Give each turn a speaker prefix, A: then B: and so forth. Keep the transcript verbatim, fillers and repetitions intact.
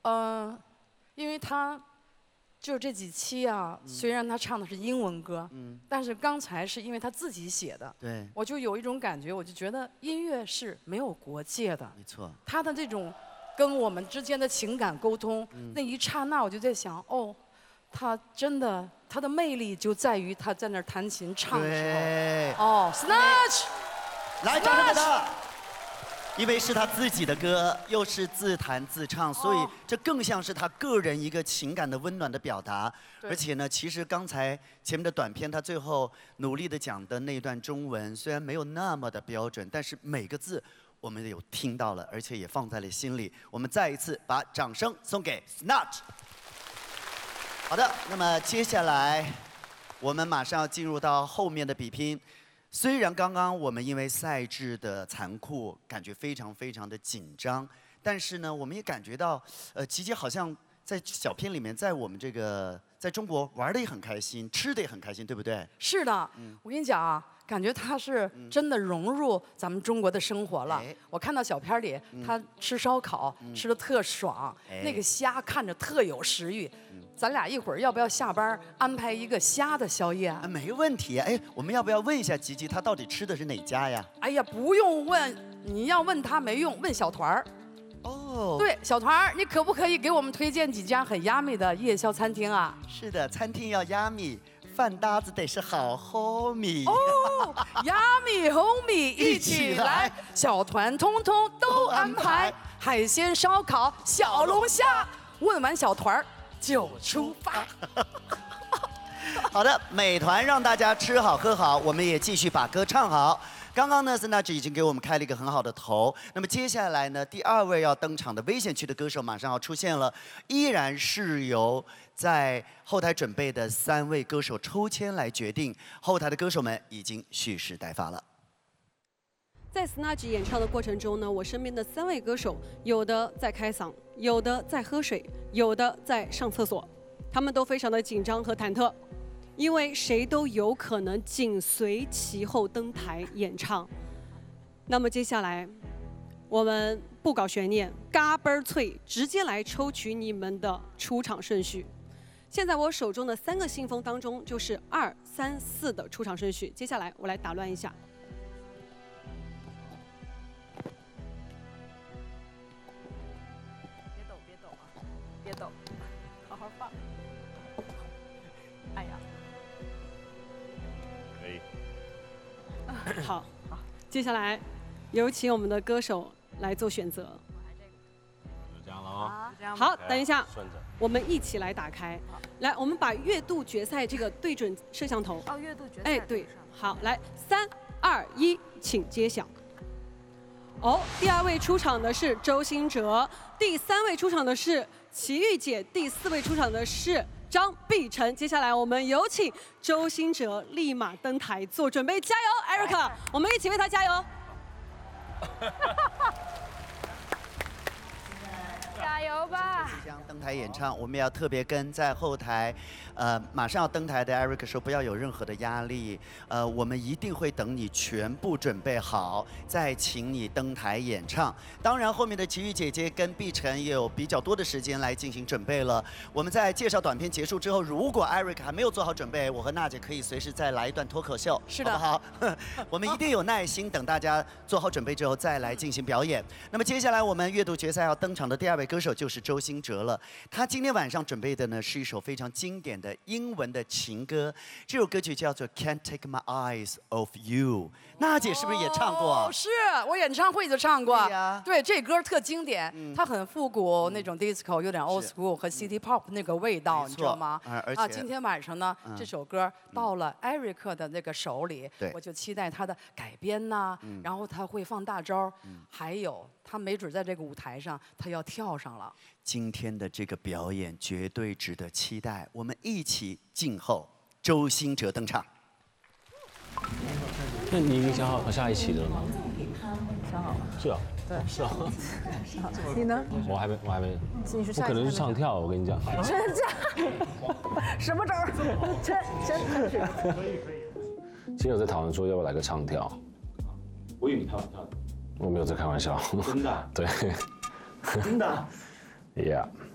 A: 呃，因为他就这几期啊，
B: 嗯、
A: 虽然他唱的是英文歌，嗯，但是刚才是因为他自己写的，
B: 对，
A: 我就有一种感觉，我就觉得音乐是没有国界的，
B: 没错，
A: 他的这种跟我们之间的情感沟通，嗯、那一刹那我就在想，哦，他真的他的魅力就在于他在那儿弹琴唱的时候，哦 ，Snatch，
B: 来掌声给他。因为是他自己的歌，又是自弹自唱，所以这更像是他个人一个情感的温暖的表达。而且呢，其实刚才前面的短片，他最后努力的讲的那段中文，虽然没有那么的标准，但是每个字我们有听到了，而且也放在了心里。我们再一次把掌声送给 Snatch。好的，那么接下来我们马上要进入到后面的比拼。虽然刚刚我们因为赛制的残酷，感觉非常非常的紧张，但是呢，我们也感觉到，呃，吉吉好像在小片里面，在我们这个在中国玩的也很开心，吃的也很开心，对不对？
A: 是的，嗯、我跟你讲啊，感觉他是真的融入咱们中国的生活了。嗯、我看到小片里，嗯、他吃烧烤、嗯、吃的特爽，哎、那个虾看着特有食欲。嗯咱俩一会儿要不要下班安排一个虾的宵夜啊？
B: 没问题。哎，我们要不要问一下吉吉，他到底吃的是哪家呀？
A: 哎呀，不用问，你要问他没用，问小团儿。哦。对，小团儿，你可不可以给我们推荐几家很压米的夜宵餐厅啊？
B: 是的，餐厅要压米，饭搭子得是好 homie。
A: 哦，压米 homie 一起来，小团通通都安排，海鲜烧烤、小龙虾。问完小团儿。就出发。
B: 好的，美团让大家吃好喝好，我们也继续把歌唱好。刚刚呢 ，Snatch 已经给我们开了一个很好的头。那么接下来呢，第二位要登场的危险区的歌手马上要出现了，依然是由在后台准备的三位歌手抽签来决定。后台的歌手们已经蓄势待发了。
C: 在 Snatch 演唱的过程中呢，我身边的三位歌手，有的在开嗓，有的在喝水，有的在上厕所，他们都非常的紧张和忐忑，因为谁都有可能紧随其后登台演唱。那么接下来，我们不搞悬念，嘎嘣儿脆，直接来抽取你们的出场顺序。现在我手中的三个信封当中，就是二、三、四的出场顺序。接下来我来打乱一下。
A: 别抖，好好放。哎呀，
D: 可
C: 以。好，好，接下来有请我们的歌手来做选择。
D: 就这样了啊。
C: 好，等一下，我们一起来打开。来，我们把月度决赛这个对准摄像头。
E: 哦，月度决赛。
C: 哎，对，好，来，三、二、一，请揭晓。哦，第二位出场的是周兴哲，第三位出场的是齐豫姐，第四位出场的是张碧晨。接下来我们有请周兴哲立马登台做准备，加油 ，Erica， 我们一起为他加油。
E: 加油吧！
B: 即将登台演唱，我们也要特别跟在后台，呃，马上要登台的 Eric 说，不要有任何的压力，呃，我们一定会等你全部准备好，再请你登台演唱。当然，后面的齐豫姐姐跟碧晨也有比较多的时间来进行准备了。我们在介绍短片结束之后，如果 Eric 还没有做好准备，我和娜姐可以随时再来一段脱口秀，
A: 是的，
B: 好不好？我们一定有耐心，等大家做好准备之后再来进行表演。那么接下来我们月度决赛要登场的第二位歌手就是周兴哲了。他今天晚上准备的呢是一首非常经典的英文的情歌，这首歌曲叫做《Can't Take My Eyes Off You》。娜姐是不是也唱过？
A: 哦，是我演唱会就唱过。
B: 对呀，
A: 对，这歌特经典，嗯、它很复古，嗯、那种 disco 有点 old school 和 city pop 那个味道，你知道吗？
B: 啊，而且
A: 啊，今天晚上呢，嗯、这首歌到了 Eric 的那个手里，
B: 对，
A: 我就期待他的改编呐、嗯，然后他会放大招，嗯、还有他没准在这个舞台上他要跳上了。
B: 今天的这个表演绝对值得期待，我们一起静候周兴哲登场。
D: 那你已经想好下一期的了吗？
E: 想好了。
D: 是啊。
E: 对，
D: 是啊。
E: 你呢？
D: 我还没，我还没。
E: 你是
D: 我可能是唱跳，我跟你讲。
E: 真假？什么招儿？真真的。
D: 可以可以。今天有在讨论说要不要来个唱跳。我以为你开玩笑的。我没有在开玩笑。真的？对。
B: 真的？
D: Yeah。